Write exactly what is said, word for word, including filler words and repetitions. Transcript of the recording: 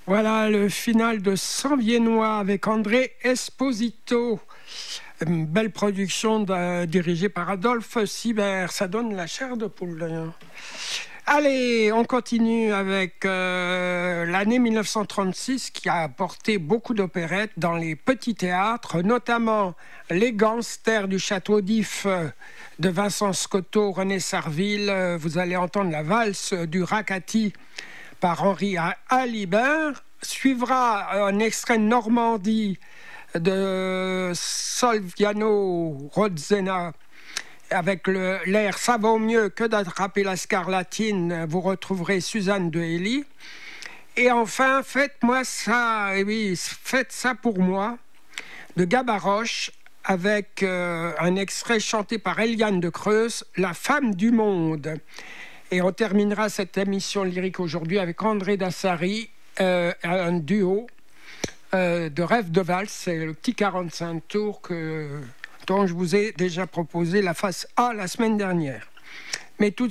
Voilà le final de Cent Viennois avec André Esposito. Une belle production de, dirigée par Adolphe Sibert. Ça donne la chair de poule. Hein. Allez, on continue avec euh, l'année mille neuf cent trente-six qui a apporté beaucoup d'opérettes dans les petits théâtres, notamment Les Gangsters du Château d'If de Vincent Scotto, René Sarville. Vous allez entendre la valse du Racati par Henri Alibert. Suivra un extrait de Normandie de Solviano Rozzena avec le, l'air « Ça vaut mieux que d'attraper la scarlatine ». Vous retrouverez Suzanne de Hélie. Et enfin, faites-moi ça, et oui, faites ça pour moi, de Gabaroche, avec euh, un extrait chanté par Eliane de Creuse, La femme du monde. Et on terminera cette émission lyrique aujourd'hui avec André Dassari, euh, un duo euh, de Rêve de valse. C'est le petit quarante-cinq tours que, dont je vous ai déjà proposé la face A la semaine dernière. Mais tout de